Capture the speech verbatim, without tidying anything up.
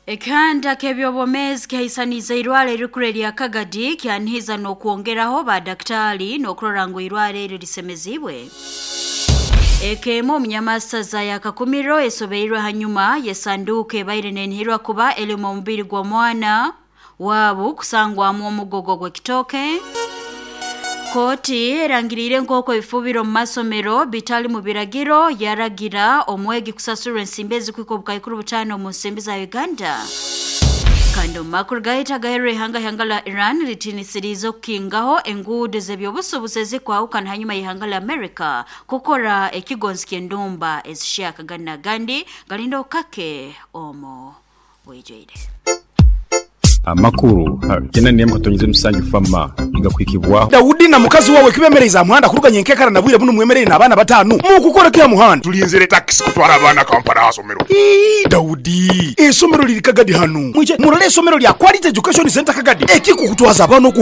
Ekanda kebyobomezi kaisaniza irwale rikure lya Kagadi kyanhiza no kuongeraho badaktari no kurorango irwale lisemezibwe. Ekemo mnyamasaza ya kakumiro esobeirwe hanyuma yesanduke bairene nhirwa kuba elimo mbiri gwa mwana wabu kusangwa mu mugogo gwa kitoke. Koti rangirire nkoko ifubiro masomero bitali mu biragiro yaragira omwegi kusasura ensimbezi kwikobuka ikuru butano mu nsimbiza Uganda. Kando makuru gaita gaire hanga hangala Iran litini sirizo kingaho engude zebyobusubuze kwa ukana hanyuma yihangala America kukora ekigonski ndumba ezishia kagana gandi galindo kake omo wejeide. Amakuru kena niye mkatonyize musanju fama igakwikibwaho Daudi na mukazi wawe kibemereza muhanda kuruganye nkekara nabwire bunu mwemerere nabana batanu mu gukora kiya muhanda tulinzere taxi kutwara abana kampara hasomero. Ii Daudi esomero liri Kagadi hanu muje murale esomero lya Quality Education Center Kagadi eki kukutwaza abana